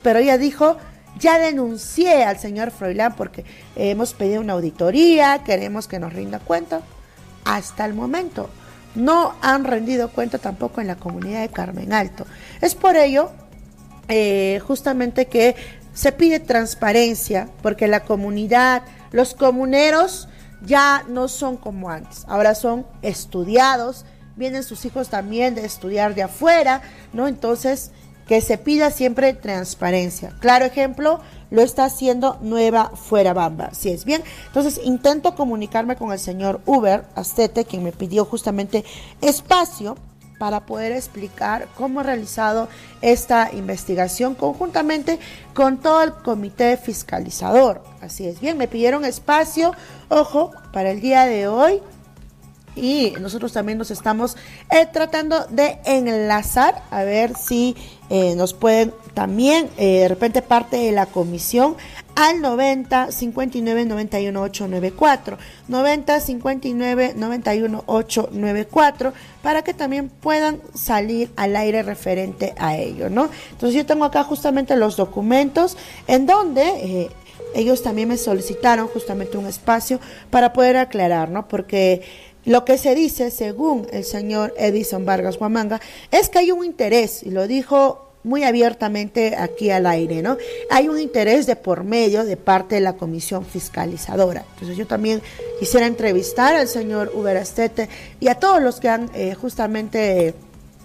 pero ella dijo: ya denuncié al señor Froilán porque hemos pedido una auditoría, queremos que nos rinda cuenta. Hasta el momento no han rendido cuenta tampoco en la comunidad de Carmen Alto. Es por ello justamente que se pide transparencia, porque la comunidad, los comuneros ya no son como antes, ahora son estudiados, vienen sus hijos también de estudiar de afuera, ¿no? Entonces, que se pida siempre transparencia. Claro ejemplo lo está haciendo Nueva Fuerabamba, si es bien. Entonces intento comunicarme con el señor Uber Astete, quien me pidió justamente espacio para poder explicar cómo ha realizado esta investigación conjuntamente con todo el comité fiscalizador. Así es bien, me pidieron espacio, ojo, para el día de hoy. Y nosotros también nos estamos tratando de enlazar a ver si nos pueden también de repente parte de la comisión al 90 59 91 894 90 59 91 894 para que también puedan salir al aire referente a ello, ¿no? Entonces yo tengo acá justamente los documentos en donde ellos también me solicitaron justamente un espacio para poder aclarar, ¿no? Porque lo que se dice, según el señor Edison Vargas Huamanga, es que hay un interés, y lo dijo muy abiertamente aquí al aire, ¿no? Hay un interés de por medio de parte de la comisión fiscalizadora. Entonces yo también quisiera entrevistar al señor Uber Astete y a todos los que han justamente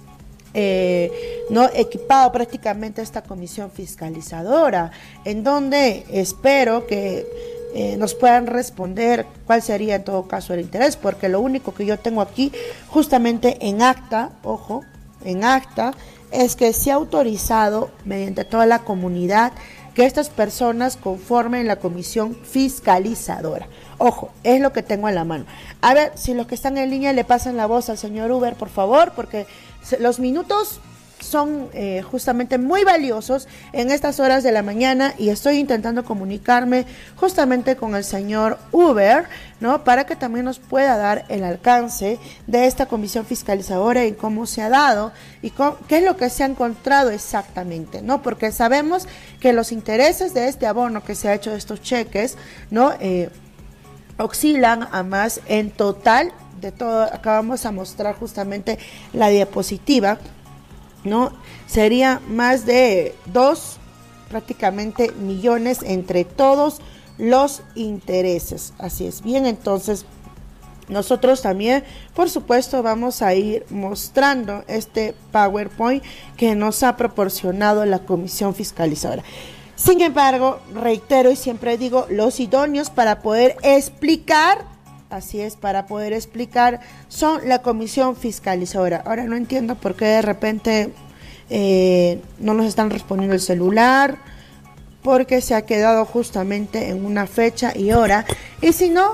no equipado prácticamente esta comisión fiscalizadora, en donde espero que nos puedan responder cuál sería en todo caso el interés, porque lo único que yo tengo aquí justamente en acta, ojo, en acta, es que se ha autorizado mediante toda la comunidad que estas personas conformen la comisión fiscalizadora. Ojo, es lo que tengo en la mano. A ver, si los que están en línea le pasan la voz al señor Uber, por favor, porque los minutos son justamente muy valiosos en estas horas de la mañana y estoy intentando comunicarme justamente con el señor Uber, ¿no? Para que también nos pueda dar el alcance de esta comisión fiscalizadora y cómo se ha dado y qué es lo que se ha encontrado exactamente, ¿no? Porque sabemos que los intereses de este abono que se ha hecho de estos cheques, ¿no? Oscilan a más en total de todo. Acá vamos a mostrar justamente la diapositiva, ¿no? Sería más de 2 prácticamente millones entre todos los intereses. Así es bien, entonces nosotros también, por supuesto, vamos a ir mostrando este PowerPoint que nos ha proporcionado la comisión fiscalizadora. Sin embargo, reitero y siempre digo, los idóneos para poder explicar, así es, para poder explicar, son la comisión fiscalizadora. Ahora no entiendo por qué de repente no nos están respondiendo el celular, porque se ha quedado justamente en una fecha y hora. Y si no,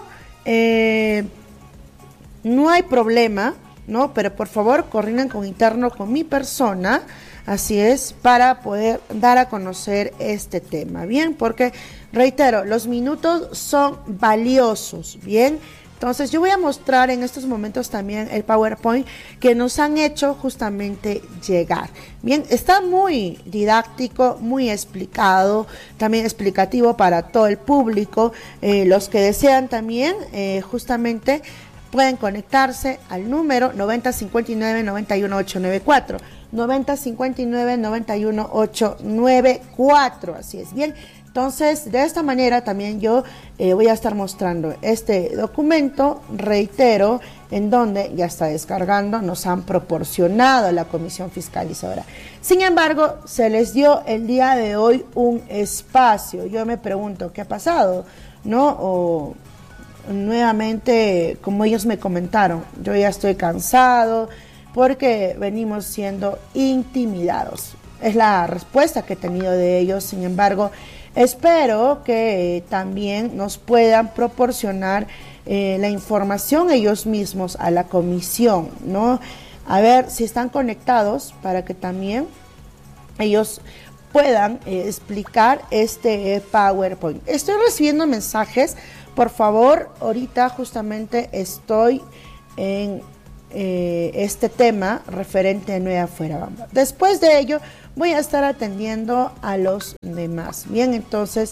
no hay problema, ¿no? Pero por favor, coordinen con interno con mi persona. Así es, para poder dar a conocer este tema, ¿bien? Porque, reitero, los minutos son valiosos, ¿bien? Entonces, yo voy a mostrar en estos momentos también el PowerPoint que nos han hecho justamente llegar. Bien, está muy didáctico, muy explicado, también explicativo para todo el público. Los que desean también, justamente, pueden conectarse al número 90 59 91 894. 90 59 91 894, así es bien. Entonces, de esta manera también yo voy a estar mostrando este documento, reitero, en donde ya está descargando, nos han proporcionado la comisión fiscalizadora. Sin embargo, se les dio el día de hoy un espacio. Yo me pregunto, ¿qué ha pasado? ¿No? O nuevamente, como ellos me comentaron, yo ya estoy cansado, porque venimos siendo intimidados. Es la respuesta que he tenido de ellos. Sin embargo, espero que también nos puedan proporcionar la información ellos mismos a la comisión, ¿no? A ver si están conectados para que también ellos puedan explicar este PowerPoint. Estoy recibiendo mensajes, por favor, ahorita justamente estoy en este tema referente a Nueva Fuerabamba. Después de ello voy a estar atendiendo a los demás. Bien, entonces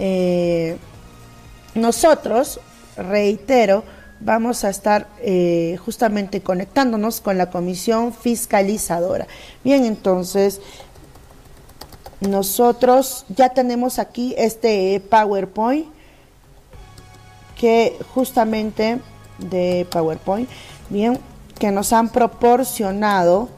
nosotros, reitero, vamos a estar justamente conectándonos con la comisión fiscalizadora. Bien, entonces nosotros ya tenemos aquí este PowerPoint que justamente de PowerPoint, bien, que nos han proporcionado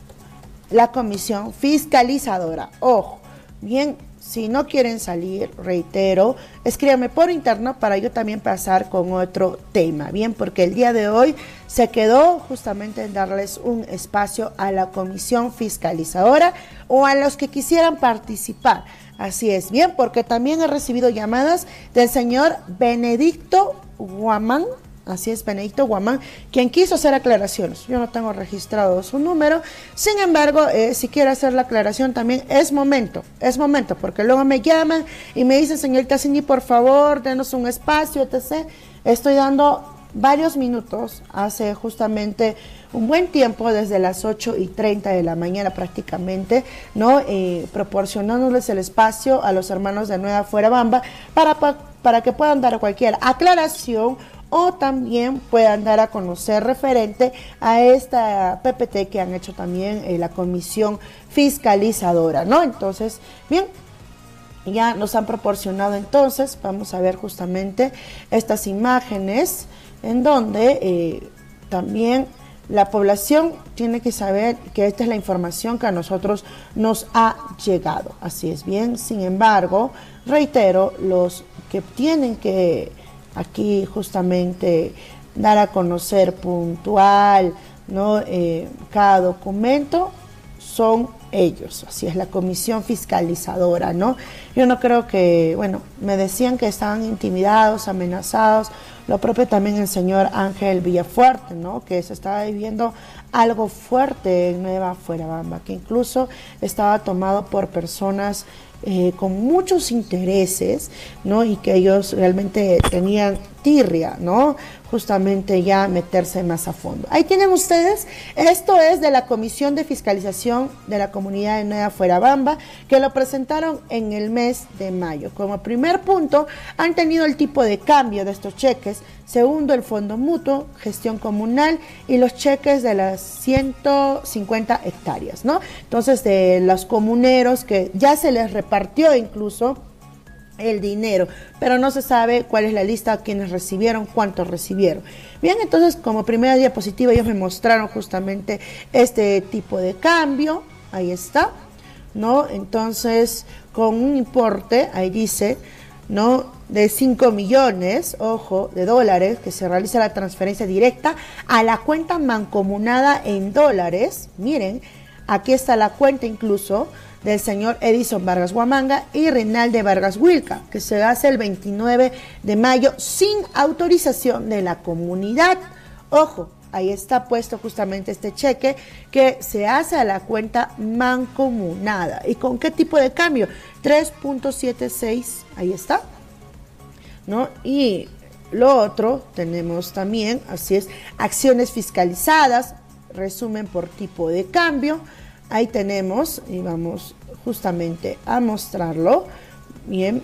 la comisión fiscalizadora. Ojo, bien, si no quieren salir, reitero, escríbanme por interno para yo también pasar con otro tema, bien, porque el día de hoy se quedó justamente en darles un espacio a la comisión fiscalizadora o a los que quisieran participar. Así es, bien, porque también he recibido llamadas del señor Benedicto Guamán. Así es, Benedicto Guamán, quien quiso hacer aclaraciones. Yo no tengo registrado su número. Sin embargo, si quiere hacer la aclaración también es momento, porque luego me llaman y me dicen, señorita Cindy, por favor, denos un espacio, etc. Estoy dando varios minutos, hace justamente un buen tiempo, desde las 8:30 de la mañana prácticamente, ¿no? Proporcionándoles el espacio a los hermanos de Nueva Fuerabamba para que puedan dar cualquier aclaración o también puedan dar a conocer referente a esta PPT que han hecho también la comisión fiscalizadora, ¿no? Entonces, bien, ya nos han proporcionado entonces, vamos a ver justamente estas imágenes en donde también la población tiene que saber que esta es la información que a nosotros nos ha llegado. Así es, bien, sin embargo, reitero, los que tienen que aquí justamente dar a conocer puntual, ¿no? Cada documento son ellos, así es, la comisión fiscalizadora, ¿no? Yo no creo que, bueno, me decían que estaban intimidados, amenazados, lo propio también el señor Ángel Villafuerte, ¿no? Que se estaba viviendo algo fuerte en Nueva Fuerabamba, que incluso estaba tomado por personas con muchos intereses, ¿no? Y que ellos realmente tenían tirria, ¿no? Justamente ya meterse más a fondo. Ahí tienen ustedes, esto es de la Comisión de Fiscalización de la Comunidad de Nueva Fuerabamba, que lo presentaron en el mes de mayo. Como primer punto, han tenido el tipo de cambio de estos cheques. Segundo, el fondo mutuo, gestión comunal y los cheques de las 150 hectáreas, ¿no? Entonces, de los comuneros que ya se les repartió incluso el dinero, pero no se sabe cuál es la lista, quiénes recibieron, cuántos recibieron. Bien, entonces como primera diapositiva ellos me mostraron justamente este tipo de cambio, ahí está, ¿no? Entonces con un importe, ahí dice, ¿no? De 5 millones, ojo, de dólares, que se realiza la transferencia directa a la cuenta mancomunada en dólares. Miren, aquí está la cuenta incluso del señor Edison Vargas Huamanga y Reinalde Vargas Wilca, que se hace el 29 de mayo sin autorización de la comunidad. Ojo, ahí está puesto justamente este cheque que se hace a la cuenta mancomunada. ¿Y con qué tipo de cambio? 3.76, ahí está, ¿no? Y lo otro tenemos también, así es, acciones fiscalizadas, resumen por tipo de cambio. Ahí tenemos, y vamos justamente a mostrarlo, bien,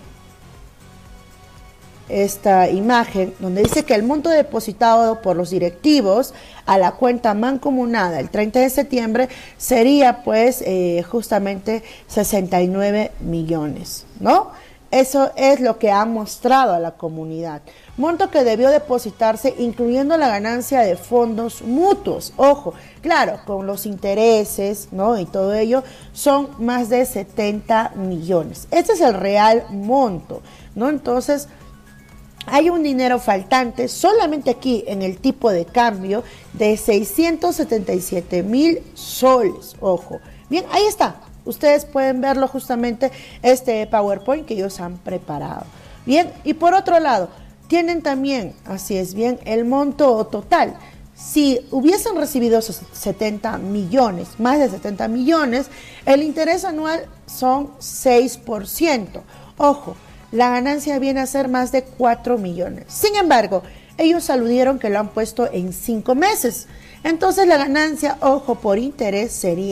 esta imagen donde dice que el monto depositado por los directivos a la cuenta mancomunada el 30 de septiembre sería pues justamente 69 millones, ¿no? Eso es lo que ha mostrado a la comunidad. Monto que debió depositarse incluyendo la ganancia de fondos mutuos. Ojo, claro, con los intereses, ¿no? Y todo ello son más de 70 millones. Este es el real monto, ¿no? Entonces, hay un dinero faltante solamente aquí en el tipo de cambio de 677,000 soles. Ojo, bien, ahí está. Ustedes pueden verlo justamente, este PowerPoint que ellos han preparado. Bien, y por otro lado, tienen también, así es bien, el monto total. Si hubiesen recibido 70 millones, más de 70 millones, el interés anual son 6%. Ojo, la ganancia viene a ser más de 4 millones. Sin embargo, ellos aludieron que lo han puesto en 5 meses. Entonces la ganancia, ojo, por interés sería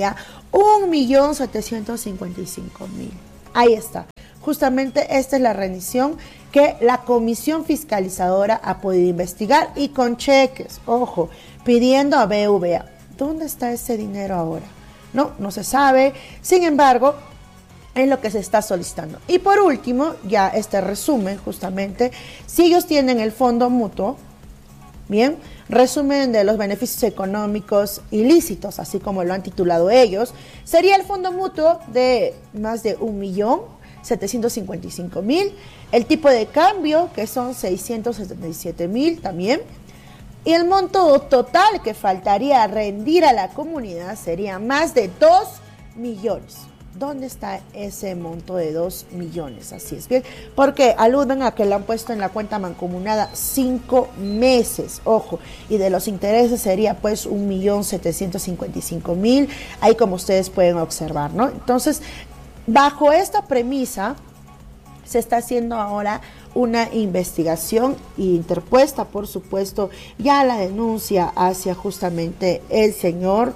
1.755.000. Ahí está. Justamente esta es la rendición que la Comisión Fiscalizadora ha podido investigar y con cheques, ojo, pidiendo a BVA. ¿Dónde está ese dinero ahora? No se sabe. Sin embargo, es lo que se está solicitando. Y por último, ya este resumen justamente, si ellos tienen el fondo mutuo, bien, resumen de los beneficios económicos ilícitos, así como lo han titulado ellos, sería el fondo mutuo de más de 1.755.000, el tipo de cambio que son 677.000 también, y el monto total que faltaría rendir a la comunidad sería más de 2 millones. ¿Dónde está ese monto de 2 millones? Así es bien, porque aluden a que lo han puesto en la cuenta mancomunada 5 meses, ojo, y de los intereses sería pues 1.755.000, ahí como ustedes pueden observar, ¿no? Entonces, bajo esta premisa, se está haciendo ahora una investigación interpuesta, por supuesto, ya la denuncia hacia justamente el señor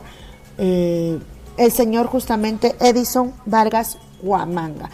justamente Edison Vargas Huamanga.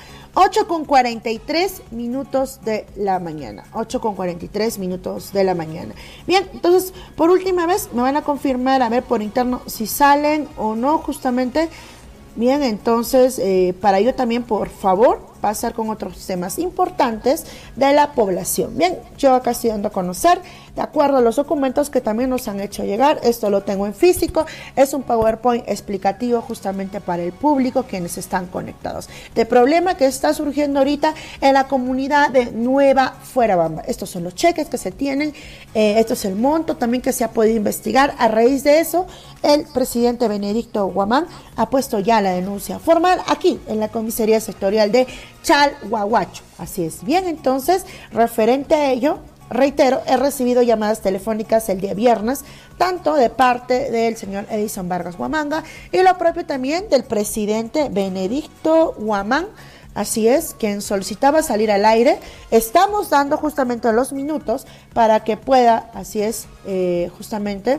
8:43 de la mañana. 8:43 de la mañana. Bien, entonces, por última vez, me van a confirmar, a ver por interno, si salen o no justamente. Bien, entonces, para ello también, por favor, pasar con otros temas importantes de la población. Bien, yo acá estoy dando a conocer, de acuerdo a los documentos que también nos han hecho llegar, esto lo tengo en físico, es un PowerPoint explicativo justamente para el público, quienes están conectados. De problema que está surgiendo ahorita en la comunidad de Nueva Fuerabamba. Estos son los cheques que se tienen, esto es el monto también que se ha podido investigar. A raíz de eso, el presidente Benedicto Guamán ha puesto ya la denuncia formal aquí en la comisaría sectorial de Chalhuahuacho. Así es. Bien, entonces, referente a ello, reitero, he recibido llamadas telefónicas el día viernes, tanto de parte del señor Edison Vargas Huamanga y lo propio también del presidente Benedicto Guamán. Así es, quien solicitaba salir al aire. Estamos dando justamente los minutos para que pueda, así es, justamente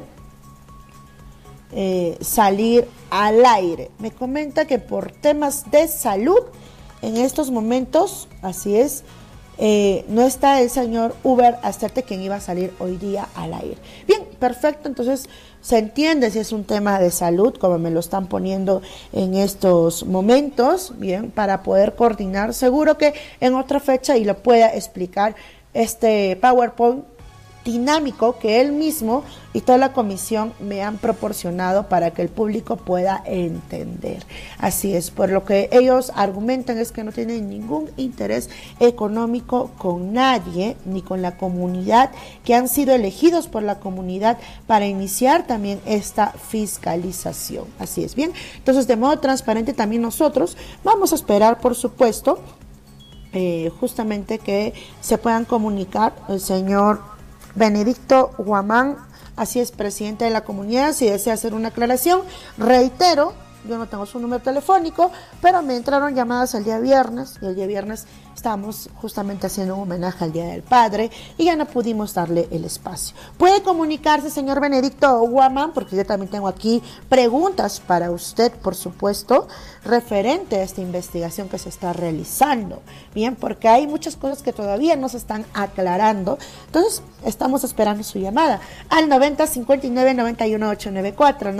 salir al aire. Me comenta que por temas de salud, en estos momentos, así es, no está el señor Uber Asterte, quien iba a salir hoy día al aire. Bien, perfecto, entonces se entiende si es un tema de salud, como me lo están poniendo en estos momentos, bien, para poder coordinar. Seguro que en otra fecha y lo pueda explicar este PowerPoint dinámico que él mismo y toda la comisión me han proporcionado para que el público pueda entender. Así es, por lo que ellos argumentan es que no tienen ningún interés económico con nadie, ni con la comunidad, que han sido elegidos por la comunidad para iniciar también esta fiscalización. Así es, bien. Entonces, de modo transparente también nosotros vamos a esperar, por supuesto, justamente que se puedan comunicar el señor Benedicto Guamán, así es, presidente de la comunidad. Si desea hacer una aclaración, reitero, yo no tengo su número telefónico, pero me entraron llamadas el día viernes, y el día viernes estábamos justamente haciendo un homenaje al Día del Padre y ya no pudimos darle el espacio. Puede comunicarse, señor Benedicto Guamán, porque yo también tengo aquí preguntas para usted, por supuesto, referente a esta investigación que se está realizando. Bien, porque hay muchas cosas que todavía no se están aclarando, entonces estamos esperando su llamada al 9059-91894,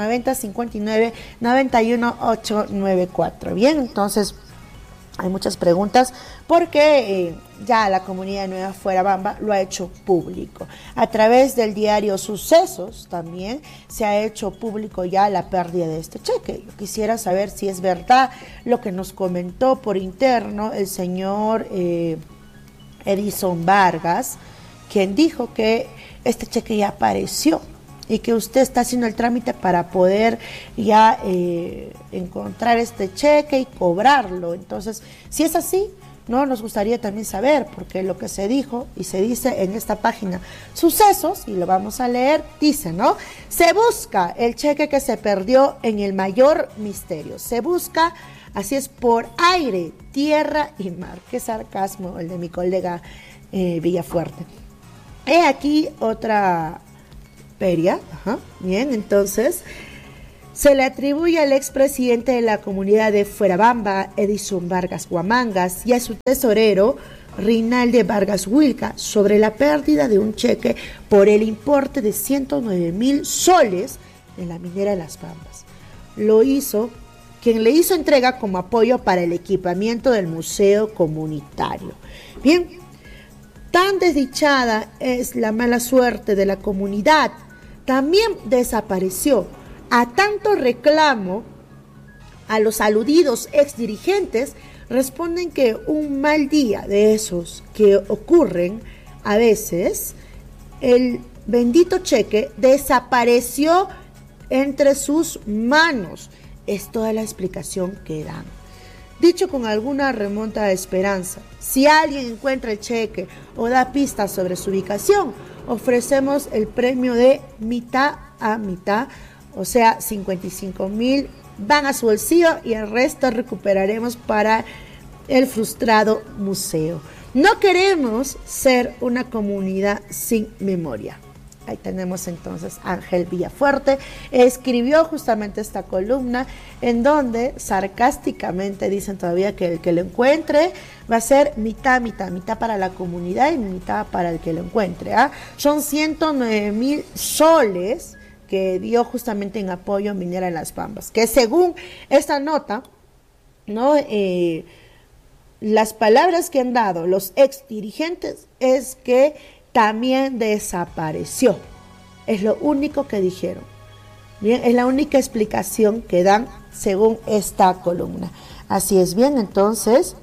9059-91894. Bien, entonces hay muchas preguntas porque ya la comunidad de Nueva Fuerabamba lo ha hecho público. A través del diario Sucesos también se ha hecho público ya la pérdida de este cheque. Yo quisiera saber si es verdad lo que nos comentó por interno el señor Edison Vargas, quien dijo que este cheque ya apareció y que usted está haciendo el trámite para poder ya encontrar este cheque y cobrarlo. Entonces, si es así, no nos gustaría también saber, porque lo que se dijo y se dice en esta página Sucesos, y lo vamos a leer, dice, ¿no? Se busca el cheque que se perdió en el mayor misterio. Se busca, así es, por aire, tierra y mar. Qué sarcasmo el de mi colega Villafuerte. He aquí otra feria. Ajá. Bien, entonces se le atribuye al expresidente de la comunidad de Fuerabamba, Edison Vargas Huamangas, y a su tesorero, Rinaldi Vargas Wilca, sobre la pérdida de un cheque por el importe de 109,000 soles en la minera de Las Bambas. Lo hizo quien le hizo entrega como apoyo para el equipamiento del museo comunitario. Bien, tan desdichada es la mala suerte de la comunidad, también desapareció. A tanto reclamo a los aludidos exdirigentes, responden que un mal día de esos que ocurren a veces, el bendito cheque desapareció entre sus manos. Es toda la explicación que dan. Dicho con alguna remonta de esperanza, si alguien encuentra el cheque o da pistas sobre su ubicación, ofrecemos el premio de mitad a mitad, o sea, 55,000 van a su bolsillo y el resto recuperaremos para el frustrado museo. No queremos ser una comunidad sin memoria. Ahí tenemos entonces Ángel Villafuerte, escribió justamente esta columna en donde sarcásticamente dicen todavía que el que lo encuentre va a ser mitad para la comunidad y mitad para el que lo encuentre. Son 109,000 soles que dio justamente en apoyo a Minera en Las Bambas, que según esta nota, ¿no? Las palabras que han dado los ex dirigentes es que también desapareció. Es lo único que dijeron. Bien, es la única explicación que dan según esta columna. Así es, bien, entonces,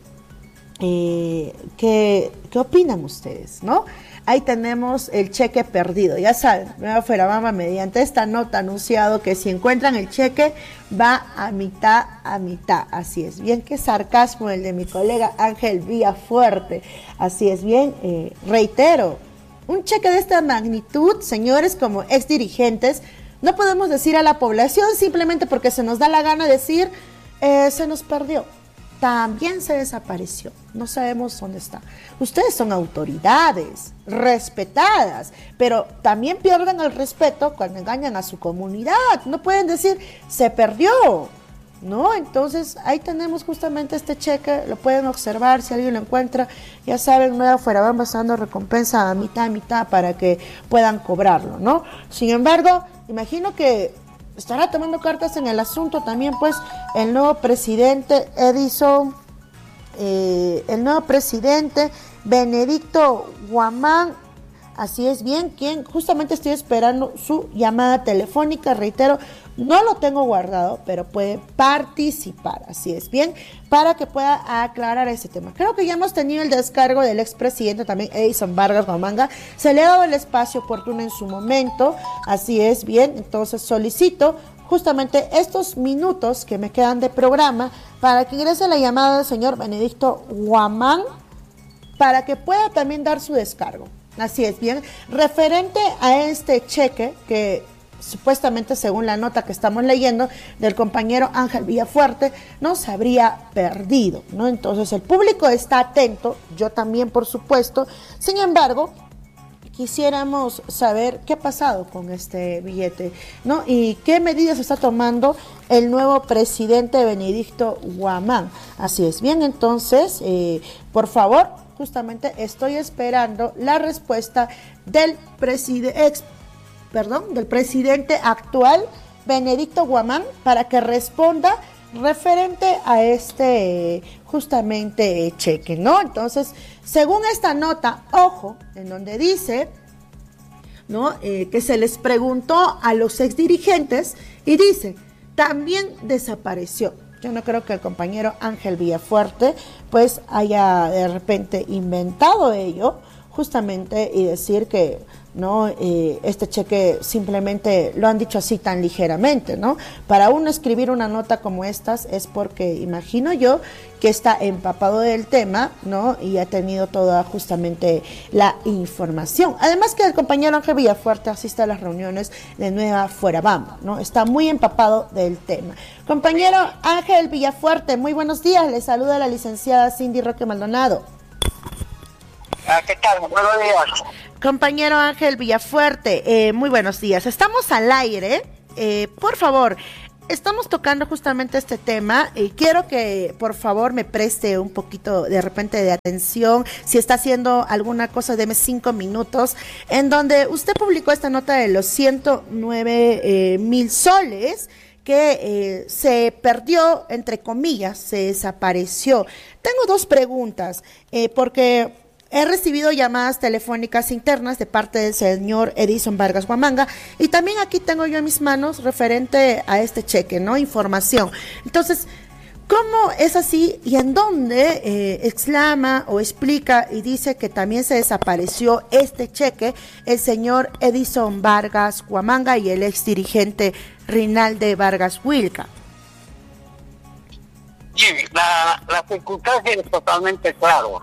¿qué opinan ustedes, no? Ahí tenemos el cheque perdido. Ya saben, Nueva Fuerabamba mediante esta nota ha anunciado que si encuentran el cheque va a mitad a mitad. Así es, bien, qué sarcasmo el de mi colega Ángel Villafuerte. Así es, bien, reitero, un cheque de esta magnitud, señores, como ex dirigentes, no podemos decir a la población simplemente porque se nos da la gana decir se nos perdió. También se desapareció. No sabemos dónde está. Ustedes son autoridades respetadas, pero también pierden el respeto cuando engañan a su comunidad. No pueden decir se perdió, ¿no? Entonces ahí tenemos justamente este cheque, lo pueden observar si alguien lo encuentra. Ya saben, Nueva Fuerabamba está dando recompensa a mitad para que puedan cobrarlo, ¿no? Sin embargo, imagino que estará tomando cartas en el asunto también pues el nuevo presidente Edison, el nuevo presidente Benedicto Guamán. Así es, bien, quien justamente estoy esperando su llamada telefónica, reitero, no lo tengo guardado, pero puede participar, así es, bien, para que pueda aclarar ese tema. Creo que ya hemos tenido el descargo del expresidente también, Edison Vargas Huamanga, se le ha dado el espacio oportuno en su momento, así es, bien, entonces solicito justamente estos minutos que me quedan de programa para que ingrese la llamada del señor Benedicto Guamán, para que pueda también dar su descargo. Así es, bien, referente a este cheque que supuestamente, según la nota que estamos leyendo del compañero Ángel Villafuerte, no se habría perdido, ¿no? Entonces el público está atento, yo también por supuesto. Sin embargo, quisiéramos saber qué ha pasado con este billete, ¿no? Y qué medidas está tomando el nuevo presidente Benedicto Guamán. Así es, bien, entonces, por favor, justamente estoy esperando la respuesta del presidente actual, Benedicto Guamán, para que responda referente a este justamente cheque, ¿no? Entonces, según esta nota, ojo, en donde dice, ¿no? Que se les preguntó a los exdirigentes y dice, también desapareció. Yo no creo que el compañero Ángel Villafuerte pues haya de repente inventado ello justamente y decir que no este cheque simplemente lo han dicho así tan ligeramente, ¿no? Para uno escribir una nota como estas es porque imagino yo que está empapado del tema, ¿no? Y ha tenido toda justamente la información. Además que el compañero Ángel Villafuerte asiste a las reuniones de Nueva Fuerabamba, ¿no? Está muy empapado del tema. Compañero Ángel Villafuerte, muy buenos días. Le saluda la licenciada Cindy Roque Maldonado. ¿Qué tal? Buenos días. Compañero Ángel Villafuerte, muy buenos días. Estamos al aire. Por favor, estamos tocando justamente este tema y quiero que por favor me preste un poquito de repente de atención. Si está haciendo alguna cosa, deme 5 minutos, en donde usted publicó esta nota de los 109,000 soles que se perdió, entre comillas, se desapareció. Tengo 2 preguntas, porque he recibido llamadas telefónicas internas de parte del señor Edison Vargas Huamanga y también aquí tengo yo en mis manos referente a este cheque, ¿no? Información. Entonces, ¿cómo es así y en dónde exclama o explica y dice que también se desapareció este cheque el señor Edison Vargas Huamanga y el ex dirigente Rinaldo Vargas Wilca? Sí, la circunstancia es totalmente claro.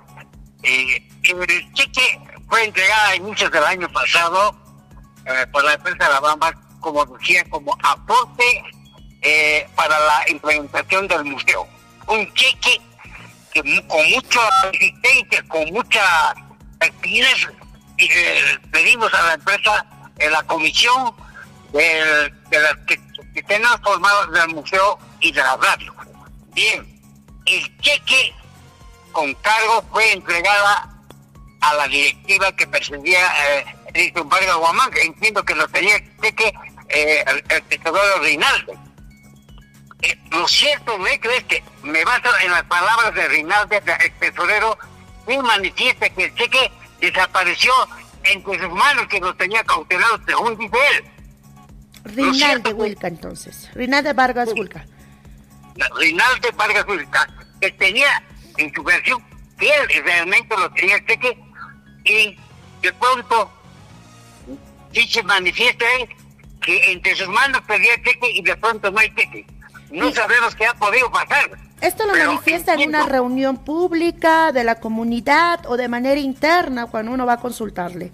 El cheque fue entregado a inicios del año pasado por la empresa La Bamba, como decía, como aporte para la implementación del museo. Un cheque que con mucha resistencia, con mucha actividad, pedimos a la empresa en la comisión de las que tengan formados del museo y de la radio. Bien, el cheque con cargo fue entregada a la directiva que presidía Edison Vargas Huamanga. Entiendo que lo tenía el cheque el tesorero Rinaldo. Lo cierto no es que me baso en las palabras de Rinaldo, el tesorero, y manifiesta que el cheque desapareció entre sus manos, que lo tenía cautelado, según dice él. Rinaldo Wilca, entonces. Rinaldo Vargas Wilca. Rinaldo Vargas Wilca, que tenía en su versión que él realmente lo tenía el cheque, y de pronto sí se manifiesta él que entre sus manos perdía el cheque y de pronto no hay cheque. No sabemos qué ha podido pasar. ¿Esto lo manifiesta en una reunión pública de la comunidad o de manera interna cuando uno va a consultarle?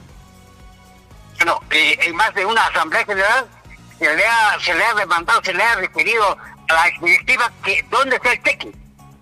No, en más de una asamblea general se le ha demandado, se le ha referido a la directiva que dónde está el cheque.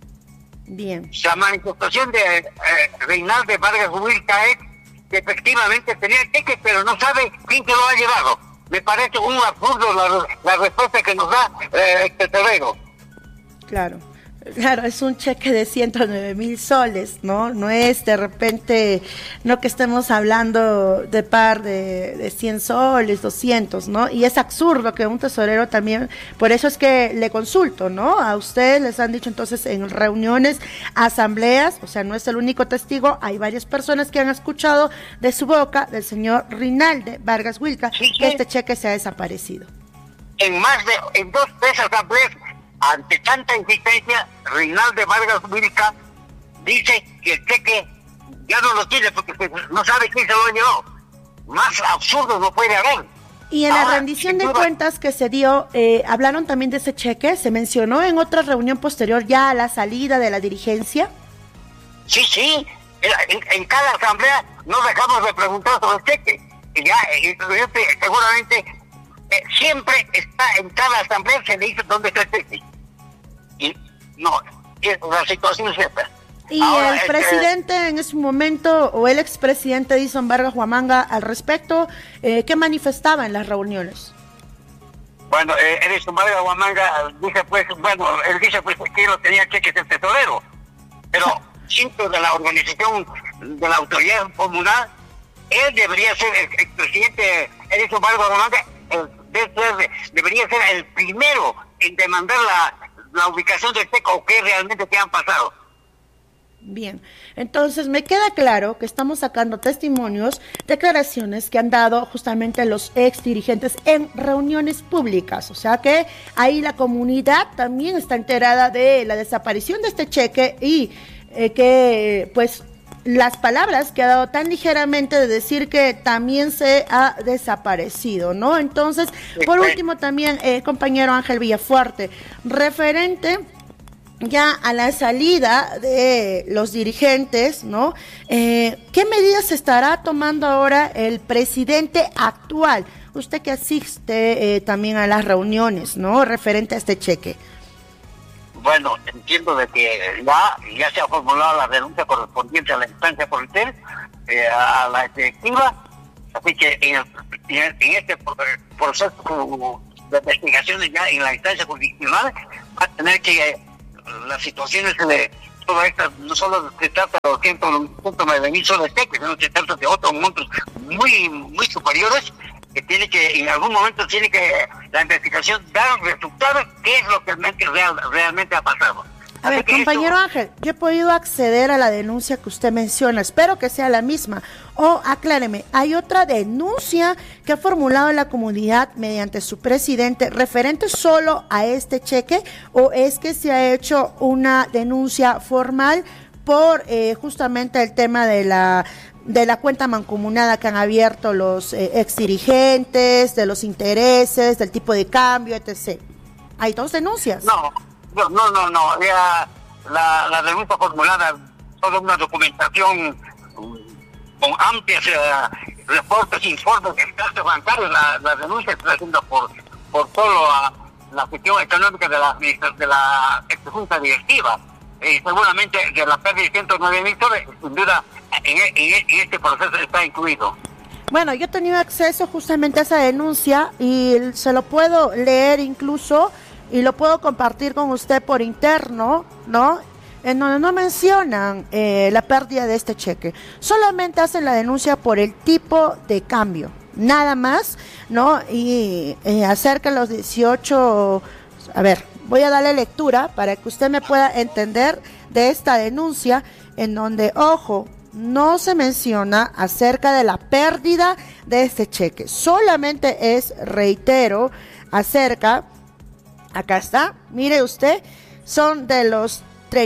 Bien. La manifestación de Rinaldo Vargas Wilca es que efectivamente tenía el cheque, pero no sabe quién se lo ha llevado. Me parece un absurdo la respuesta que nos da el tesorero. Claro, es un cheque de 109,000 soles, ¿no? No es de repente, no que estemos hablando de par de 100 soles, 200, ¿no? Y es absurdo que un tesorero también, por eso es que le consulto, ¿no? A ustedes les han dicho entonces en reuniones, asambleas, o sea, no es el único testigo, hay varias personas que han escuchado de su boca, del señor Rinaldo Vargas Wilca, sí, que este cheque se ha desaparecido. En 2 asambleas, ante tanta insistencia, Rinaldo Vargas Wilca dice que el cheque ya no lo tiene porque no sabe quién se lo llevó. Más absurdo no puede haber. Y en la rendición de cuentas que se dio, ¿hablaron también de ese cheque? ¿Se mencionó en otra reunión posterior ya a la salida de la dirigencia? Sí. En cada asamblea no dejamos de preguntar sobre el cheque. Y ya, seguramente, siempre está en cada asamblea, se le dice dónde está el cheque. Y no, la situación es esta. ¿Y ahora, el presidente en ese momento, o el expresidente Edison Vargas Huamanga al respecto, qué manifestaba en las reuniones? Bueno, Edison Vargas Huamanga dice él dice que lo tenía cheques el tesorero, pero siento de la organización de la autoridad comunal, él debería ser el presidente Edison Vargas Huamanga, debería ser el primero en demandar la ubicación del cheque o qué realmente te han pasado. Bien, entonces me queda claro que estamos sacando testimonios, declaraciones que han dado justamente los ex dirigentes en reuniones públicas, o sea que ahí la comunidad también está enterada de la desaparición de este cheque y que pues las palabras que ha dado tan ligeramente de decir que también se ha desaparecido, ¿no? Entonces, por último también, compañero Ángel Villafuerte, referente ya a la salida de los dirigentes, ¿no? ¿Qué medidas se estará tomando ahora el presidente actual? Usted que asiste también a las reuniones, ¿no? Referente a este cheque. Bueno, entiendo de que ya se ha formulado la denuncia correspondiente a la instancia policial, a la directiva, así que en este proceso de investigaciones ya en la instancia jurisdiccional, va a tener que las situaciones de todas estas, no solo se trata de 209,000 soles cheques, sino se trata de otros montos muy superiores, que tiene que, en algún momento tiene que la investigación dar resultados, qué es lo que realmente ha pasado. A ver, compañero Ángel, yo he podido acceder a la denuncia que usted menciona, espero que sea la misma, o acláreme, ¿hay otra denuncia que ha formulado la comunidad mediante su presidente referente solo a este cheque, o es que se ha hecho una denuncia formal por justamente el tema de la cuenta mancomunada que han abierto los exdirigentes, de los intereses, del tipo de cambio, etc.? ¿Hay dos denuncias? No. Ya la denuncia formulada, toda una documentación con amplios reportes, informes, extractos bancarios. La denuncia está haciendo por solo la gestión económica de la junta directiva. Seguramente de la pérdida de 109,000 soles, sin duda, en este proceso está incluido. Bueno, yo he tenido acceso justamente a esa denuncia y se lo puedo leer incluso, y lo puedo compartir con usted por interno, ¿no? En donde no mencionan la pérdida de este cheque. Solamente hacen la denuncia por el tipo de cambio, nada más, ¿no? Y acerca de los 18... A ver, voy a darle lectura para que usted me pueda entender de esta denuncia, en donde, ojo, no se menciona acerca de la pérdida de este cheque. Solamente es, reitero, acerca... Acá está, mire usted, son de los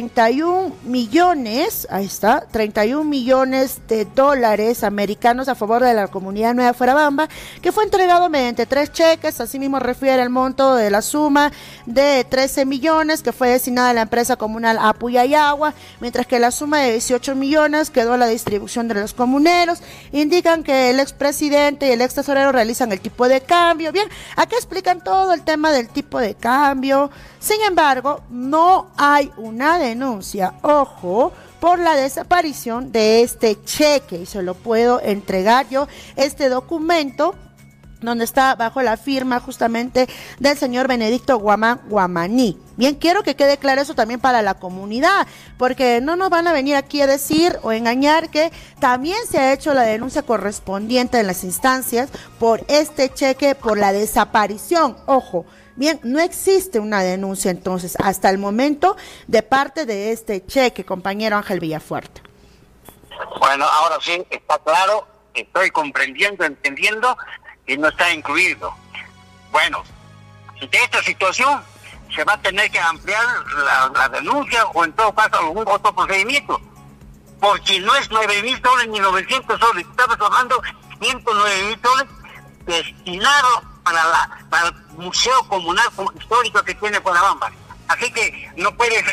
31 millones, ahí está, 31 millones de dólares americanos a favor de la comunidad Nueva Fuerabamba, que fue entregado mediante 3 cheques. Asimismo refiere el monto de la suma de 13 millones que fue destinada a la empresa comunal Apuyayagua, mientras que la suma de 18 millones quedó a la distribución de los comuneros. Indican que el expresidente y el ex tesorero realizan el tipo de cambio. Bien, aquí explican todo el tema del tipo de cambio. Sin embargo, no hay una denuncia, ojo, por la desaparición de este cheque, y se lo puedo entregar yo, este documento, donde está bajo la firma justamente del señor Benedicto Guamán Guamaní. Bien, quiero que quede claro eso también para la comunidad, porque no nos van a venir aquí a decir o engañar que también se ha hecho la denuncia correspondiente en las instancias por este cheque, por la desaparición. Ojo, bien, no existe una denuncia entonces hasta el momento de parte de este cheque, compañero Ángel Villafuerte. Bueno, ahora sí, está claro, estoy comprendiendo, entendiendo que no está incluido. Bueno, de esta situación se va a tener que ampliar la denuncia, o en todo caso algún otro procedimiento, porque no es 9,000 soles ni 900 soles, estamos hablando 109,000 soles destinados para el Museo Comunal Histórico que tiene Fuerabamba. Así que no puedes,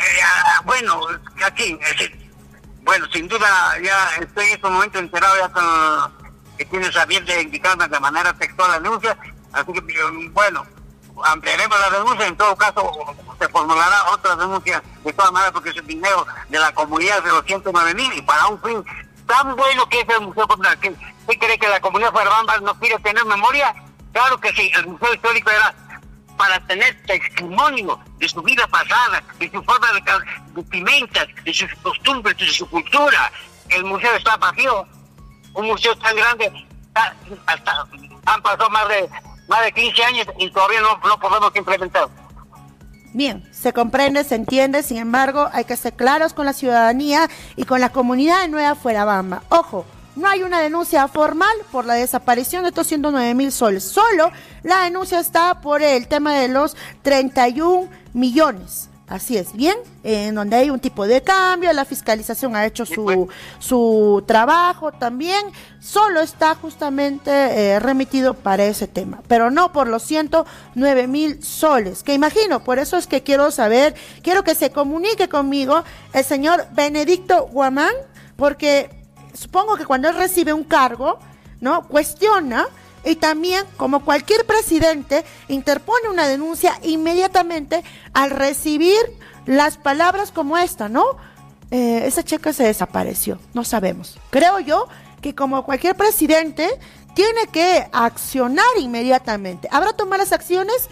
sin duda ya estoy en este momento enterado ya con que tienes a bien de indicarme de manera textual la denuncia, así que bueno, ampliaremos la denuncia. En todo caso se formulará otra denuncia de todas maneras, porque es el dinero de la comunidad de los 109,000 y para un fin tan bueno que es el Museo Comunal. ¿Usted cree que la comunidad de Fuerabamba no quiere tener memoria? Claro que sí, el Museo Histórico era para tener testimonio de su vida pasada, de su forma de vestimentas, de sus costumbres, de su cultura. El museo está vacío. Un museo tan grande, hasta han pasado más de 15 años y todavía no podemos implementar. Bien, se comprende, se entiende, sin embargo, hay que ser claros con la ciudadanía y con la comunidad de Nueva Fuerabamba. Ojo, no hay una denuncia formal por la desaparición de estos 109,000 soles, solo la denuncia está por el tema de los 31 millones. Así es, bien, en donde hay un tipo de cambio, la fiscalización ha hecho su trabajo también, solo está justamente remitido para ese tema, pero no por los 109,000 soles, que imagino, por eso es que quiero que se comunique conmigo el señor Benedicto Guamán, porque supongo que cuando él recibe un cargo, ¿no?, cuestiona. Y también, como cualquier presidente, interpone una denuncia inmediatamente al recibir las palabras como esta, ¿no? Ese cheque se desapareció, no sabemos. Creo yo que como cualquier presidente tiene que accionar inmediatamente. ¿Habrá tomado las acciones?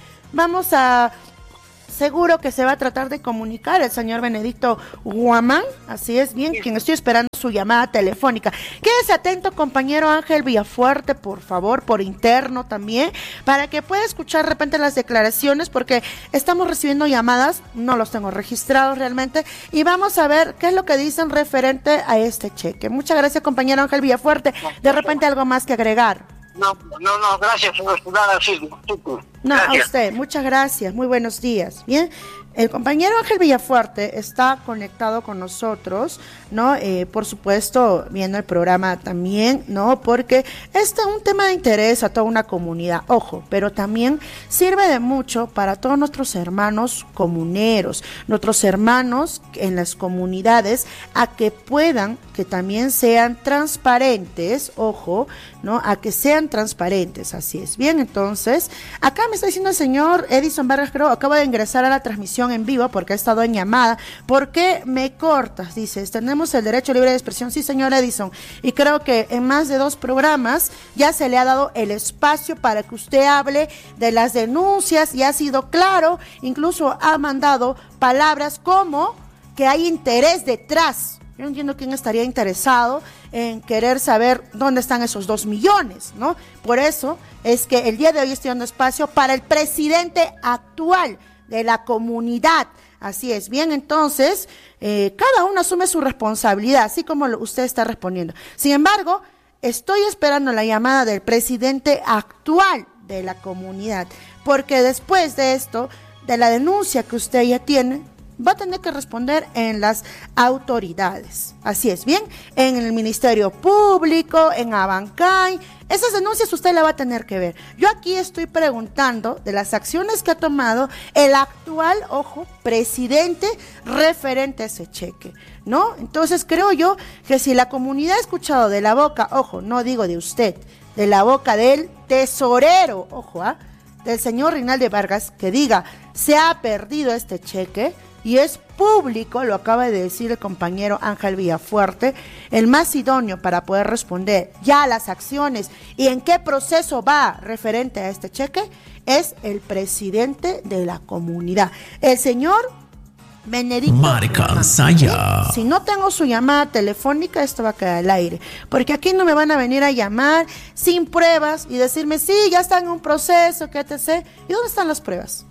Seguro que se va a tratar de comunicar el señor Benedicto Guamán, así es, bien, quien estoy esperando su llamada telefónica. Quédese atento, compañero Ángel Villafuerte, por favor, por interno también, para que pueda escuchar de repente las declaraciones, porque estamos recibiendo llamadas, no los tengo registrados realmente, y vamos a ver qué es lo que dicen referente a este cheque. Muchas gracias, compañero Ángel Villafuerte. De repente algo más que agregar. No, gracias por escuchar así. No, a usted, muchas gracias, muy buenos días. Bien, el compañero Ángel Villafuerte está conectado con nosotros, ¿no? Por supuesto, viendo el programa también, ¿no? Porque este es un tema de interés a toda una comunidad, ojo, pero también sirve de mucho para todos nuestros hermanos comuneros, nuestros hermanos en las comunidades, a que puedan, que también sean transparentes, ojo, ¿no? A que sean transparentes, así es. Bien, entonces, acá me está diciendo el señor Edison Vargas, creo, acaba de ingresar a la transmisión en vivo porque ha estado en llamada. ¿Por qué me cortas? Dices, tenemos el derecho libre de expresión. Sí, señor Edison, y creo que en más de 2 programas ya se le ha dado el espacio para que usted hable de las denuncias y ha sido claro, incluso ha mandado palabras como que hay interés detrás. Yo no entiendo quién estaría interesado en querer saber dónde están esos 2 millones, ¿no? Por eso es que el día de hoy estoy dando espacio para el presidente actual de la comunidad. Así es. Bien, entonces, cada uno asume su responsabilidad, así como usted está respondiendo. Sin embargo, estoy esperando la llamada del presidente actual de la comunidad, porque después de esto, de la denuncia que usted ya tiene, va a tener que responder en las autoridades. Así es, bien, en el Ministerio Público, en Abancay. Esas denuncias usted la va a tener que ver. Yo aquí estoy preguntando de las acciones que ha tomado el actual, ojo, presidente referente a ese cheque, ¿no? Entonces creo yo que si la comunidad ha escuchado de la boca, ojo, no digo de usted, de la boca del tesorero, ojo, del señor Reinaldo Vargas, que diga, se ha perdido este cheque, y es público, lo acaba de decir el compañero Ángel Villafuerte, el más idóneo para poder responder ya a las acciones y en qué proceso va referente a este cheque, es el presidente de la comunidad, el señor Benedicto. Marca Saya. Si no tengo su llamada telefónica, esto va a quedar al aire, porque aquí no me van a venir a llamar sin pruebas y decirme, sí, ya está en un proceso, que etc. ¿Y dónde están las pruebas?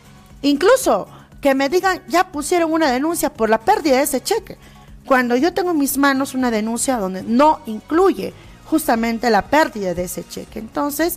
Incluso que me digan, ya pusieron una denuncia por la pérdida de ese cheque, cuando yo tengo en mis manos una denuncia donde no incluye justamente la pérdida de ese cheque. Entonces,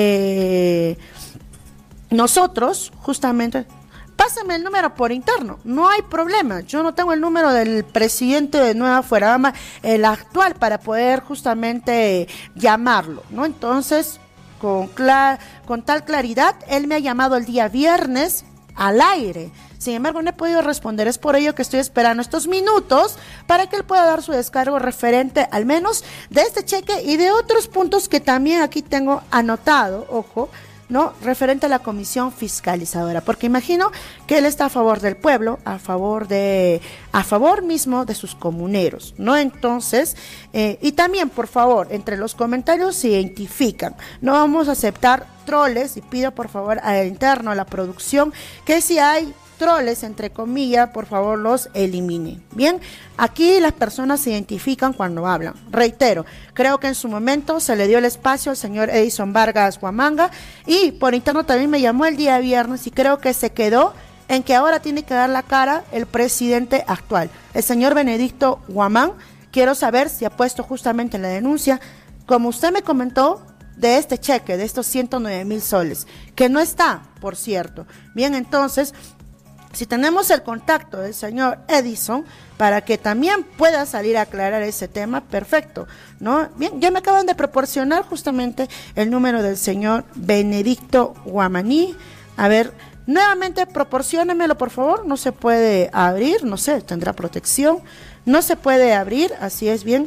nosotros justamente, pásame el número por interno, no hay problema, yo no tengo el número del presidente de Nueva Fuerabamba, el actual, para poder justamente llamarlo, ¿no? Entonces, con tal claridad, él me ha llamado el día viernes al aire. Sin embargo, no he podido responder. Es por ello que estoy esperando estos minutos para que él pueda dar su descargo referente al menos de este cheque y de otros puntos que también aquí tengo anotado, ojo, ¿no? Referente a la comisión fiscalizadora, porque imagino que él está a favor del pueblo, a favor mismo de sus comuneros, ¿no? Entonces, y también, por favor, entre los comentarios se identifican, no vamos a aceptar troles, y pido por favor al interno, a la producción, que si hay troles, entre comillas, por favor los elimine. Bien, aquí las personas se identifican cuando hablan. Reitero, creo que en su momento se le dio el espacio al señor Edison Vargas Huamanga, y por interno también me llamó el día viernes, y creo que se quedó en que ahora tiene que dar la cara el presidente actual, el señor Benedicto Guamán. Quiero saber si ha puesto justamente la denuncia, como usted me comentó, de este cheque, de estos 109,000 soles, que no está, por cierto. Bien, entonces, si tenemos el contacto del señor Edison para que también pueda salir a aclarar ese tema, perfecto, ¿no? Bien, ya me acaban de proporcionar justamente el número del señor Benedicto Guamaní. A ver, nuevamente proporciónemelo, por favor. No se puede abrir, no sé, tendrá protección. No se puede abrir, así es, bien.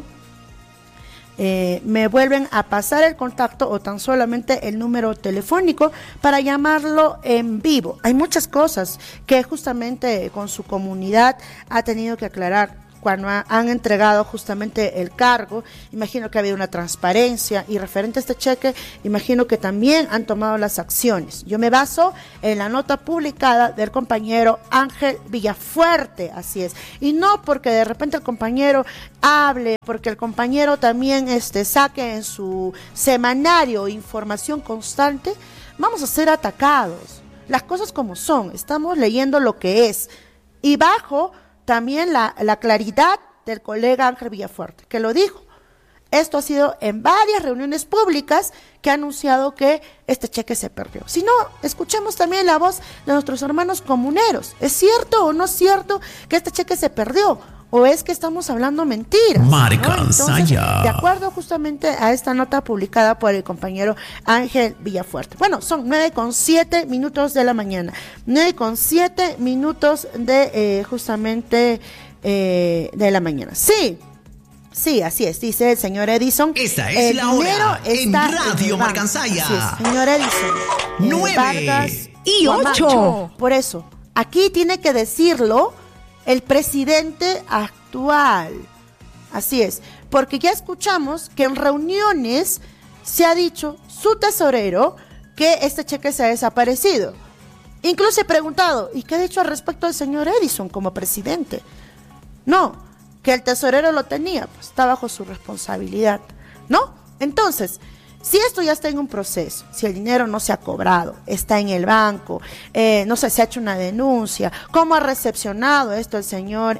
Me vuelven a pasar el contacto o tan solamente el número telefónico para llamarlo en vivo. Hay muchas cosas que justamente con su comunidad ha tenido que aclarar cuando han entregado justamente el cargo, imagino que ha habido una transparencia, y referente a este cheque, imagino que también han tomado las acciones. Yo me baso en la nota publicada del compañero Ángel Villafuerte, así es, y no porque de repente el compañero hable, porque el compañero también saque en su semanario información constante, vamos a ser atacados. Las cosas como son, estamos leyendo lo que es, y bajo también la claridad del colega Ángel Villafuerte, que lo dijo. Esto ha sido en varias reuniones públicas que ha anunciado que este cheque se perdió. Si no, escuchemos también la voz de nuestros hermanos comuneros. ¿Es cierto o no es cierto que este cheque se perdió? ¿O es que estamos hablando mentiras? Marca, ¿no? Entonces, de acuerdo justamente a esta nota publicada por el compañero Ángel Villafuerte. Bueno, son 9:07 de la mañana. 9:07 de justamente de la mañana. Sí, así es, dice el señor Edison. Esta es la hora en Radio Marcansaya. Así es, señor Edison. 9:08. Por eso, aquí tiene que decirlo el presidente actual. Así es, porque ya escuchamos que en reuniones se ha dicho su tesorero que este cheque se ha desaparecido. Incluso he preguntado, ¿y qué ha dicho al respecto del señor Edison como presidente? No, que el tesorero lo tenía, pues está bajo su responsabilidad, ¿no? Entonces, si esto ya está en un proceso, si el dinero no se ha cobrado, está en el banco, no sé, se ha hecho una denuncia, ¿cómo ha recepcionado esto el señor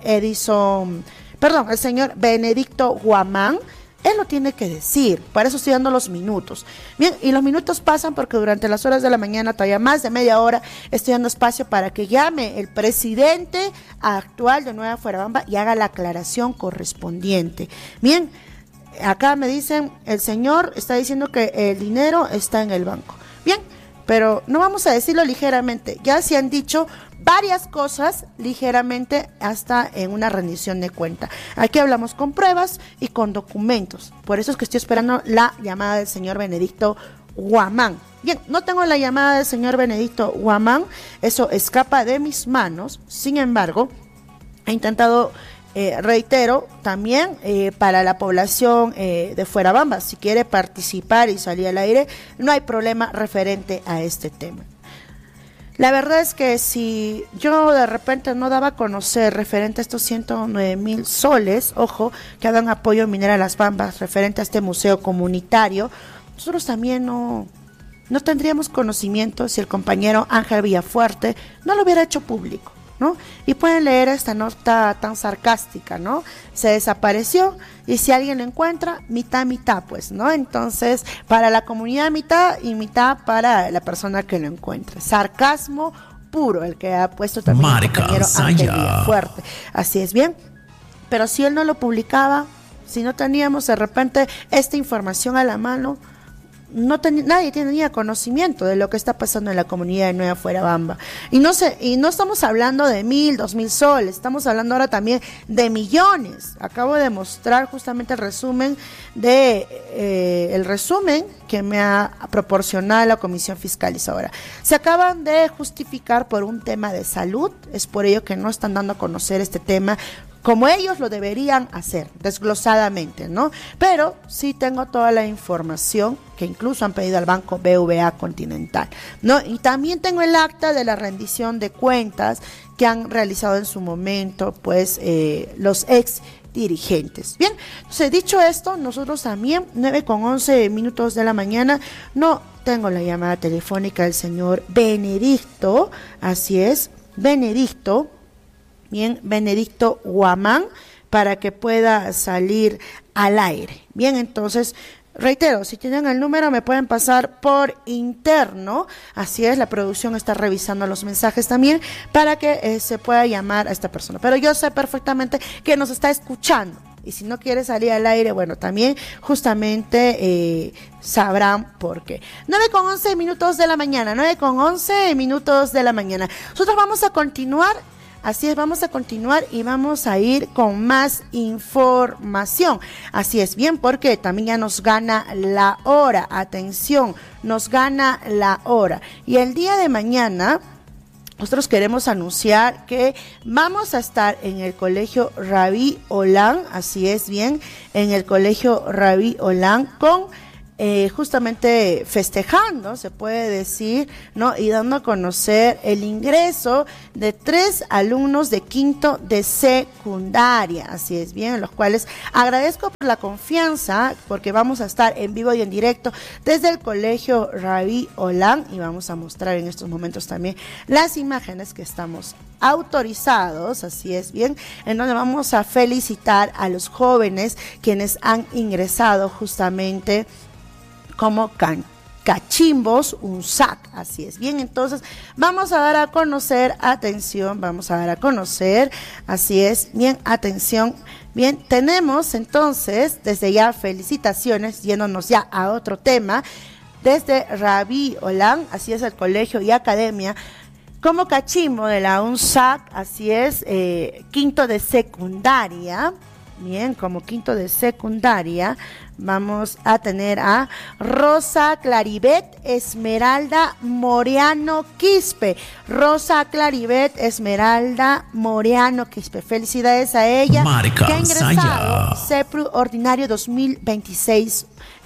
el señor Benedicto Guamán? Él lo tiene que decir, para eso estoy dando los minutos. Bien, y los minutos pasan porque durante las horas de la mañana, todavía más de media hora, estoy dando espacio para que llame el presidente actual de Nueva Fuerabamba y haga la aclaración correspondiente. Bien, acá me dicen, el señor está diciendo que el dinero está en el banco. Bien, pero no vamos a decirlo ligeramente. Ya se han dicho varias cosas ligeramente hasta en una rendición de cuenta. Aquí hablamos con pruebas y con documentos. Por eso es que estoy esperando la llamada del señor Benedicto Guamán. Bien, no tengo la llamada del señor Benedicto Guamán. Eso escapa de mis manos. Sin embargo, he intentado... reitero, también para la población de Fuerabamba, si quiere participar y salir al aire, no hay problema referente a este tema. La verdad es que si yo de repente no daba a conocer referente a estos 109,000 soles, ojo, que hagan apoyo Minera Las Bambas referente a este museo comunitario, nosotros también no tendríamos conocimiento si el compañero Ángel Villafuerte no lo hubiera hecho público, ¿no? Y pueden leer esta nota tan sarcástica, ¿no? Se desapareció y si alguien lo encuentra, mitad, pues, ¿no? Entonces, para la comunidad mitad y mitad para la persona que lo encuentre. Sarcasmo puro, el que ha puesto también el compañero Ángel Villafuerte. Así es, bien. Pero si él no lo publicaba, si no teníamos de repente esta información a la mano, nadie tenía conocimiento de lo que está pasando en la comunidad de Nueva Fuerabamba. Y no estamos hablando de 1,000, 2,000 soles, estamos hablando ahora también de millones. Acabo de mostrar justamente el resumen que me ha proporcionado la Comisión Fiscalizadora. Se acaban de justificar por un tema de salud, es por ello que no están dando a conocer este tema como ellos lo deberían hacer, desglosadamente, ¿no? Pero sí tengo toda la información que incluso han pedido al Banco BVA Continental, ¿no? Y también tengo el acta de la rendición de cuentas que han realizado en su momento, pues, los ex dirigentes. Bien, entonces, dicho esto, nosotros también, 9:11 de la mañana, no tengo la llamada telefónica del señor Benedicto, así es, Benedicto Guamán, para que pueda salir al aire. Bien, entonces, reitero, si tienen el número me pueden pasar por interno, así es, la producción está revisando los mensajes también para que se pueda llamar a esta persona, pero yo sé perfectamente que nos está escuchando. Y si no quiere salir al aire, bueno, también justamente sabrán por qué. 9:11 de la mañana, 9:11 de la mañana. Nosotros vamos a continuar. Así es, vamos a continuar y vamos a ir con más información. Así es, bien, porque también ya nos gana la hora. Atención, nos gana la hora. Y el día de mañana nosotros queremos anunciar que vamos a estar en el Colegio Rabí Olán, así es, bien, en el Colegio Rabí Olán con justamente festejando, se puede decir, ¿no? Y dando a conocer el ingreso de 3 alumnos de quinto de secundaria, así es, bien, en los cuales agradezco por la confianza, porque vamos a estar en vivo y en directo desde el Colegio Rabí Olán y vamos a mostrar en estos momentos también las imágenes que estamos autorizados, así es, bien, en donde vamos a felicitar a los jóvenes quienes han ingresado justamente como cachimbos UNSAC, así es, bien, entonces vamos a dar a conocer, atención, vamos a dar a conocer, así es, bien, atención, bien, tenemos entonces, desde ya felicitaciones, yéndonos ya a otro tema, desde Rabí Olán, así es, el colegio y academia, como cachimbo de la UNSAC, así es, quinto de secundaria. Bien, como quinto de secundaria vamos a tener a Rosa Claribet Esmeralda Moreano Quispe. Rosa Claribet Esmeralda Moreano Quispe. Felicidades a ella. Marca que ha ingresado CEPRU Ordinario 2026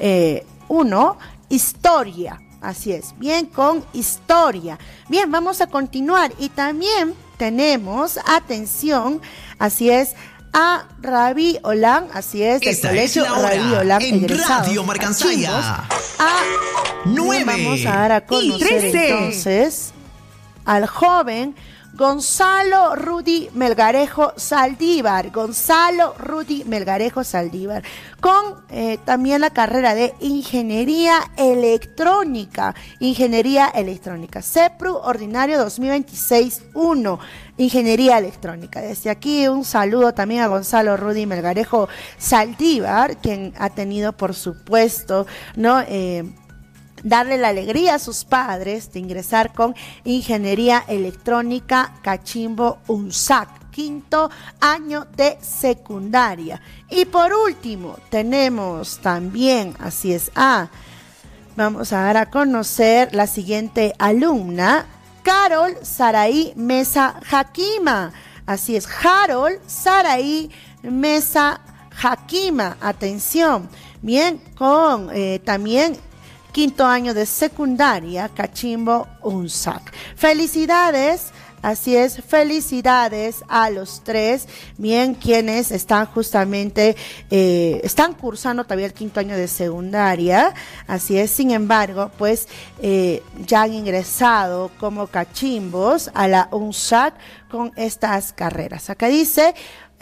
1, Historia. Así es, bien, con historia. Bien, vamos a continuar y también tenemos, atención, así es, a Rabí Olán, así es, del colegio Rabí Olán, egresado. Radio Marcansaya. A 9. Vamos a dar a conocer entonces al joven Gonzalo Rudy Melgarejo Saldívar. Gonzalo Rudy Melgarejo Saldívar, con también la carrera de Ingeniería Electrónica. Ingeniería Electrónica. CEPRU Ordinario 2026 1. Ingeniería Electrónica. Desde aquí un saludo también a Gonzalo Rudy Melgarejo Saldívar, quien ha tenido, por supuesto, ¿no? Darle la alegría a sus padres de ingresar con Ingeniería Electrónica Cachimbo UNSAC, quinto año de secundaria. Y por último, tenemos también, así es, vamos a dar a conocer la siguiente alumna, Carol Saraí Mesa Jaquima. Así es, Harold Saraí Mesa Jaquima. Atención, bien, con también quinto año de secundaria, Cachimbo UNSAC. Felicidades, así es, felicidades a los tres, bien, quienes están justamente, están cursando todavía el quinto año de secundaria, así es, sin embargo, pues ya han ingresado como cachimbos a la UNSAC con estas carreras. Acá dice,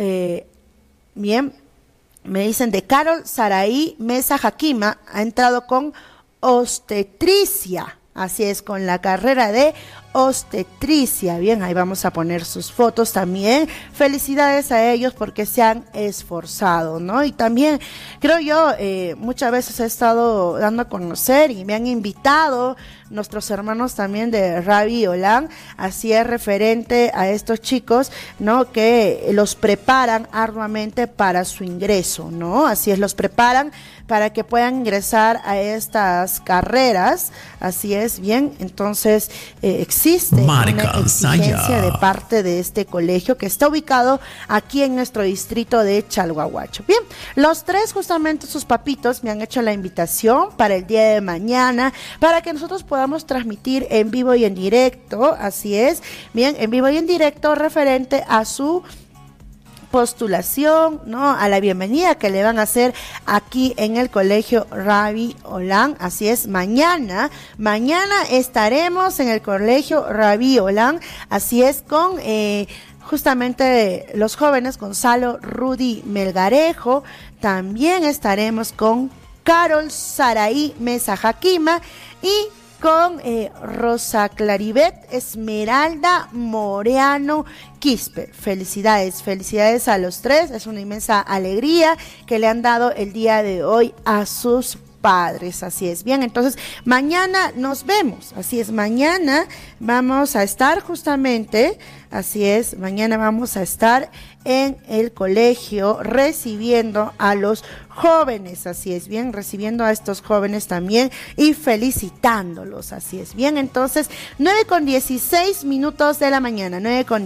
bien, me dicen de Carol Saraí Mesa Jaquima, ha entrado con obstetricia, así es, con la carrera de obstetricia. Bien, ahí vamos a poner sus fotos también. Felicidades a ellos porque se han esforzado, ¿no? Y también creo yo, muchas veces he estado dando a conocer y me han invitado nuestros hermanos también de Rabí Olán, así es, referente a estos chicos, ¿no? Que los preparan arduamente para su ingreso, ¿no? Así es, los preparan para que puedan ingresar a estas carreras, así es, bien, entonces existe una exigencia de parte de este colegio que está ubicado aquí en nuestro distrito de Chalhuahuacho. Bien, los tres, justamente sus papitos, me han hecho la invitación para el día de mañana, para que nosotros podamos transmitir en vivo y en directo, así es, bien, en vivo y en directo referente a su postulación, ¿no? A la bienvenida que le van a hacer aquí en el colegio Rabí Olán, así es, mañana estaremos en el colegio Rabí Olán, así es, con justamente los jóvenes Gonzalo Rudy Melgarejo, también estaremos con Carol Saraí Mesa Jaquima y con Rosa Claribet Esmeralda Moreano Quispe. Felicidades a los tres, es una inmensa alegría que le han dado el día de hoy a sus padres, así es. Bien, entonces mañana nos vemos, así es, mañana vamos a estar justamente, así es, mañana vamos a estar en el colegio recibiendo a los jóvenes, así es bien, recibiendo a estos jóvenes también y felicitándolos, así es bien. Entonces, 9:16 de la mañana,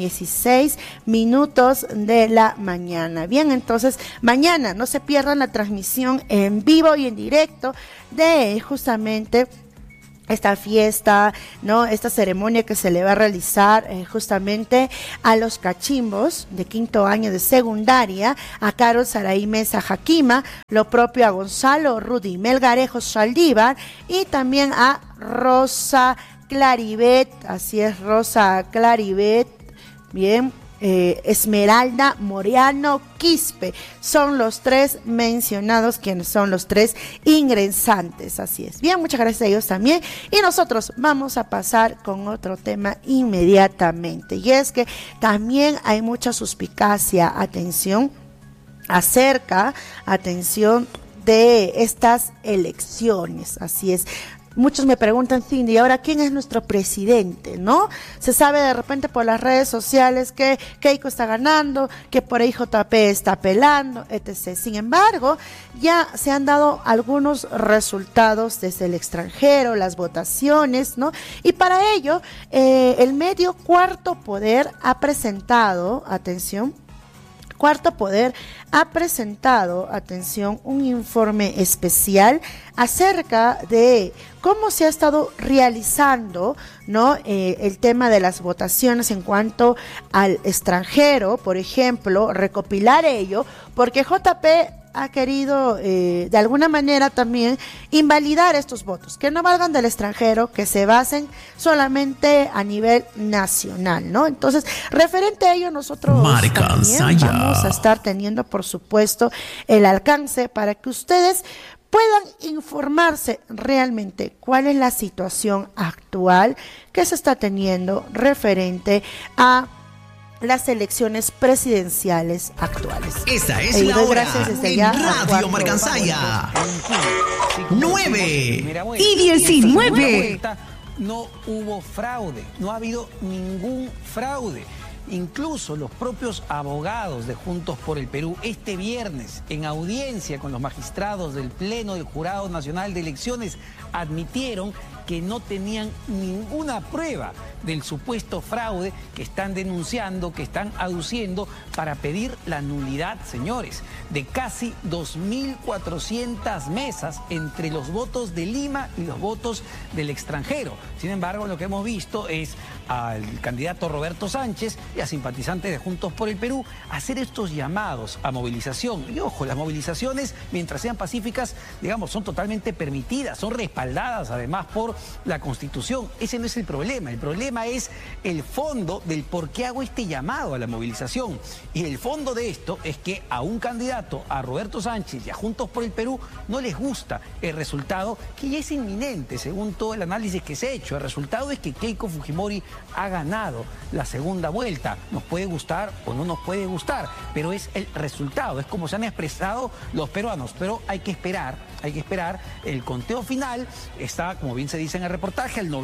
9:16 de la mañana. Bien, entonces, mañana no se pierdan la transmisión en vivo y en directo de justamente esta fiesta, ¿no? Esta ceremonia que se le va a realizar justamente a los cachimbos de 5º año de secundaria, a Carol Saraí Mesa Jaquima, lo propio a Gonzalo Rudy Melgarejo Saldívar y también a Rosa Claribet, así es, Rosa Claribet, bien, Esmeralda Moreano Quispe, son los 3 mencionados, quienes son los 3 ingresantes, así es. Bien, muchas gracias a ellos también, y nosotros vamos a pasar con otro tema inmediatamente, y es que también hay mucha suspicacia, atención de estas elecciones, así es. Muchos me preguntan, Cindy, ¿ahora quién es nuestro presidente? ¿No? Se sabe de repente por las redes sociales que Keiko está ganando, que por ahí JP está pelando, etc. Sin embargo, ya se han dado algunos resultados desde el extranjero, las votaciones, ¿no? Y para ello, el medio Cuarto Poder ha presentado, atención, un informe especial acerca de cómo se ha estado realizando, ¿no? El tema de las votaciones en cuanto al extranjero, por ejemplo, recopilar ello, porque JP ha querido de alguna manera también invalidar estos votos, que no valgan del extranjero, que se basen solamente a nivel nacional, ¿no? Entonces, referente a ello, nosotros también vamos a estar teniendo, por supuesto, el alcance para que ustedes puedan informarse realmente cuál es la situación actual que se está teniendo referente a las elecciones presidenciales actuales. Esta es la hora en Radio Marcansaya. 9:19. No hubo fraude, no ha habido ningún fraude. Incluso los propios abogados de Juntos por el Perú este viernes, en audiencia con los magistrados del Pleno del Jurado Nacional de Elecciones, admitieron que no tenían ninguna prueba del supuesto fraude que están denunciando, que están aduciendo para pedir la nulidad, señores, de casi 2.400 mesas entre los votos de Lima y los votos del extranjero. Sin embargo, lo que hemos visto es al candidato Roberto Sánchez y a simpatizantes de Juntos por el Perú hacer estos llamados a movilización. Y ojo, las movilizaciones, mientras sean pacíficas, digamos, son totalmente permitidas, son respaldadas además por la Constitución. Ese no es el problema es el fondo del por qué hago este llamado a la movilización. Y el fondo de esto es que a un candidato, a Roberto Sánchez y a Juntos por el Perú, no les gusta el resultado, que ya es inminente según todo el análisis que se ha hecho. El resultado es que Keiko Fujimori ha ganado la segunda vuelta. Nos puede gustar o no nos puede gustar, pero es el resultado, es como se han expresado los peruanos. Pero hay que esperar el conteo final. Está, como bien se dice en el reportaje, al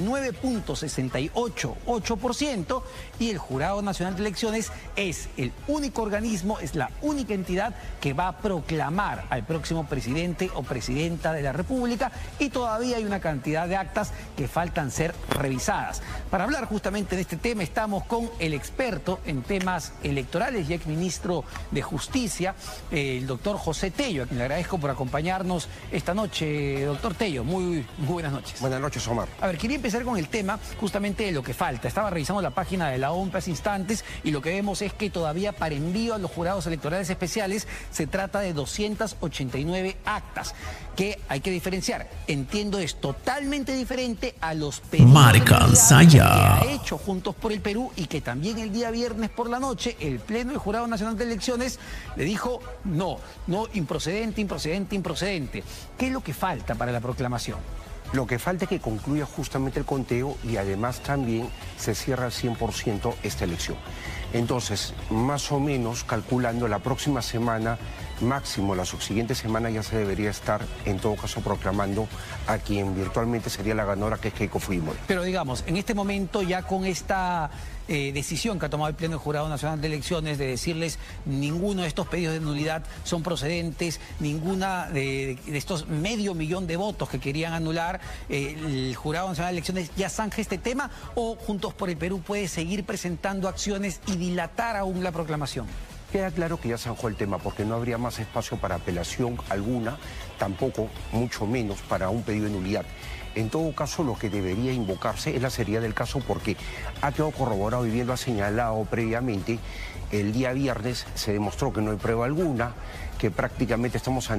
99.688% y el Jurado Nacional de Elecciones es el único organismo, es la única entidad que va a proclamar al próximo presidente o presidenta de la República, y todavía hay una cantidad de actas que faltan ser revisadas. Para hablar justamente de este tema estamos con el experto en temas electorales y exministro de Justicia, el doctor José Tello, a quien le agradezco por acompañarnos esta noche. Doctor Tello, muy buenas noches. Buenas noches, Omar. A ver, quería empezar con el tema justamente de lo que falta. Estaba revisando la página de la OMP hace instantes y lo que vemos es que todavía para envío a los jurados electorales especiales se trata de 289 actas, que hay que diferenciar. Entiendo, es totalmente diferente a los pedidos que ha hecho Juntos por el Perú, y que también el día viernes por la noche el Pleno del Jurado Nacional de Elecciones le dijo no, improcedente. ¿Qué es lo que falta para la proclamación? Lo que falta es que concluya justamente el conteo y además también se cierra al 100% esta elección. Entonces, más o menos calculando, la próxima semana máximo la subsiguiente semana ya se debería estar, en todo caso, proclamando a quien virtualmente sería la ganadora, que es Keiko Fujimori. Pero digamos, en este momento ya con esta decisión que ha tomado el Pleno del Jurado Nacional de Elecciones de decirles ninguno de estos pedidos de nulidad son procedentes, ninguna de estos 500.000 de votos que querían anular, el Jurado Nacional de Elecciones ya zanja este tema, o Juntos por el Perú puede seguir presentando acciones y dilatar aún la proclamación. Queda claro que ya zanjó el tema, porque no habría más espacio para apelación alguna, tampoco, mucho menos, para un pedido de nulidad. En todo caso, lo que debería invocarse es la seriedad del caso, porque ha quedado corroborado y bien lo ha señalado previamente. El día viernes se demostró que no hay prueba alguna, que prácticamente estamos ante